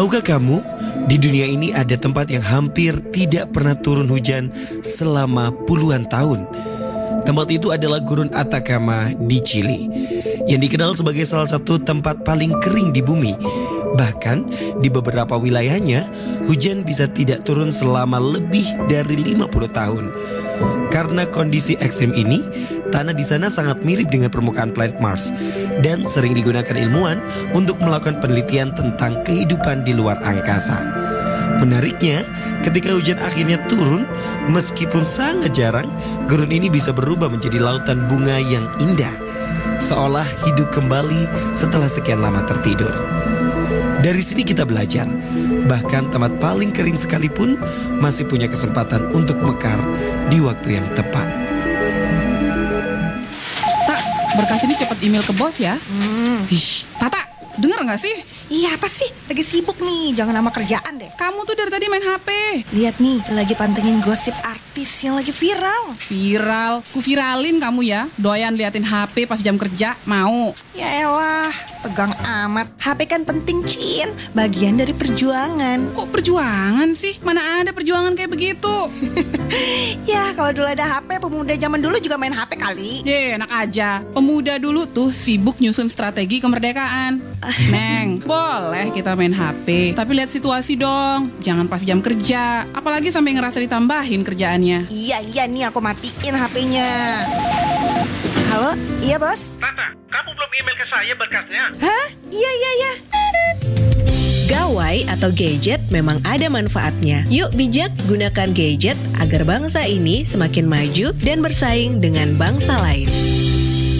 Tahukah kamu, di dunia ini ada tempat yang hampir tidak pernah turun hujan selama puluhan tahun. Tempat itu adalah Gurun Atacama di Chili, yang dikenal sebagai salah satu tempat paling kering di bumi. Bahkan di beberapa wilayahnya, hujan bisa tidak turun selama lebih dari 50 tahun. Karena kondisi ekstrim ini, tanah di sana sangat mirip dengan permukaan planet Mars dan sering digunakan ilmuwan untuk melakukan penelitian tentang kehidupan di luar angkasa. Menariknya, ketika hujan akhirnya turun, meskipun sangat jarang, gurun ini bisa berubah menjadi lautan bunga yang indah, seolah hidup kembali setelah sekian lama tertidur. Dari sini kita belajar, bahkan tempat paling kering sekalipun masih punya kesempatan untuk mekar di waktu yang tepat. Tak, berkas ini cepat email ke bos ya. Tata, denger gak sih? Iya, apa sih? Lagi sibuk nih, jangan nama kerjaan deh. Kamu tuh dari tadi main HP. Lihat nih, lagi pantengin gosip artis yang lagi viral. Viral? Ku viralin kamu ya. Doyan liatin HP pas jam kerja, mau? Ya elah, tegang amat. HP kan penting, Cin. Bagian dari perjuangan. Kok perjuangan sih? Mana ada perjuangan kayak begitu? Ya, kalau dulu ada HP, pemuda zaman dulu juga main HP kali. Enak aja. Pemuda dulu tuh sibuk nyusun strategi kemerdekaan. Neng, boleh kita main HP, tapi lihat situasi dong. Jangan pas jam kerja, apalagi sampai ngerasa ditambahin kerjaannya. Iya nih, aku matiin HP-nya. Halo, iya bos? Tata, kamu belum email ke saya berkasnya? Hah? Iya. Gawai atau gadget memang ada manfaatnya. Yuk bijak gunakan gadget agar bangsa ini semakin maju dan bersaing dengan bangsa lain.